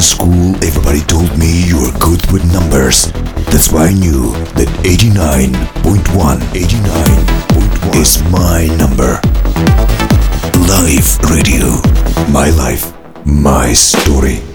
school, everybody told me you were good with numbers. That's why I knew that 89.1 is my number. Live Radio. My life, my story.